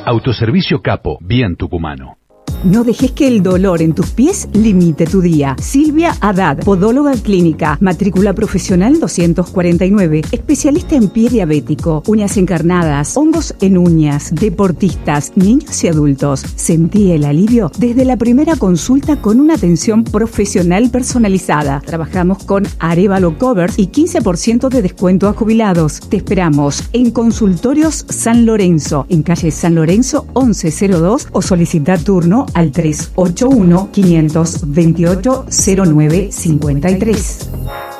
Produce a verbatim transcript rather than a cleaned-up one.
Autoservicio Capo, bien tucumano. No dejes que el dolor en tus pies limite tu día. Silvia Haddad, podóloga clínica, matrícula profesional doscientos cuarenta y nueve, especialista en pie diabético, uñas encarnadas, hongos en uñas, deportistas, niños y adultos. Sentí el alivio desde la primera consulta con una atención profesional personalizada. Trabajamos con Arévalo Covers y quince por ciento de descuento a jubilados. Te esperamos en Consultorios San Lorenzo, en calle San Lorenzo once cero dos, o solicita turno al tres ocho uno, cinco dos ocho, cero nueve cinco tres.